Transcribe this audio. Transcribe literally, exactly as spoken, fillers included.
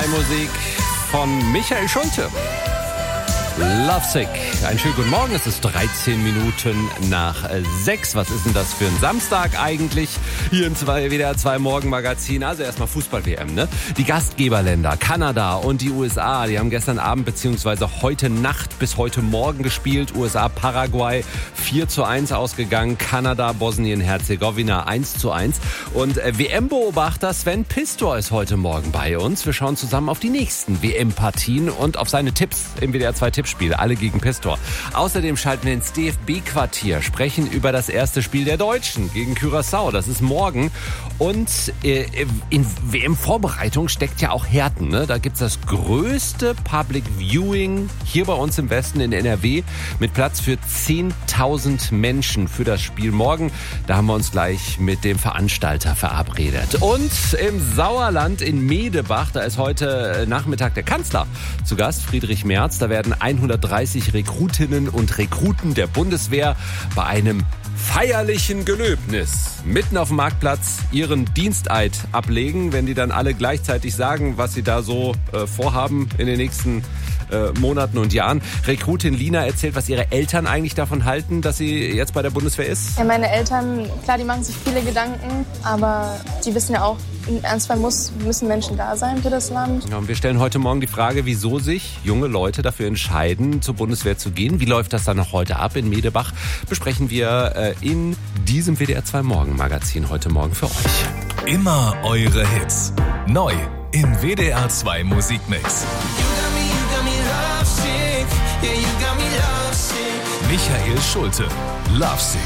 zwei Musik von Michael Schulte. Lovesick. Einen schönen guten Morgen. Es ist dreizehn Minuten nach sechs. Was ist denn das für ein Samstag eigentlich? Hier im W D R zwei Morgenmagazin. Also erstmal Fußball-W M, ne? Die Gastgeberländer Kanada und die U S A, die haben gestern Abend bzw. heute Nacht bis heute Morgen gespielt. U S A, Paraguay vier zu eins ausgegangen. Kanada, Bosnien-Herzegowina eins zu eins. Und W M-Beobachter Sven Pistor ist heute Morgen bei uns. Wir schauen zusammen auf die nächsten W M-Partien und auf seine Tipps im W D R zwei Tippspiel. Alle gegen Pistor. Außerdem schalten wir ins D F B-Quartier, sprechen über das erste Spiel der Deutschen gegen Curaçao. Das ist morgen. Und äh, in W M-Vorbereitung steckt ja auch Herten. Ne? Da gibt's das größte Public Viewing hier bei uns im Westen in N R W mit Platz für zehntausend Menschen für das Spiel morgen. Da haben wir uns gleich mit dem Veranstalter verabredet. Und im Sauerland in Medebach, da ist heute Nachmittag der Kanzler zu Gast, Friedrich Merz. Da werden hundertdreißig Rekrutinnen und Rekruten der Bundeswehr bei einem feierlichen Gelöbnis mitten auf dem Marktplatz ihren Diensteid ablegen, wenn die dann alle gleichzeitig sagen, was sie da so äh, vorhaben in den nächsten äh, Monaten und Jahren. Rekrutin Lina erzählt, was ihre Eltern eigentlich davon halten, dass sie jetzt bei der Bundeswehr ist. Ja, meine Eltern, klar, die machen sich viele Gedanken, aber die wissen ja auch, in Ernstfall muss, müssen Menschen da sein für das Land. Ja, und wir stellen heute Morgen die Frage, wieso sich junge Leute dafür entscheiden, zur Bundeswehr zu gehen. Wie läuft das dann noch heute ab in Medebach? Besprechen wir äh, in diesem W D R zwei Morgenmagazin heute Morgen für euch. Immer eure Hits. Neu im W D R zwei Musikmix. Michael Schulte. Lovesick.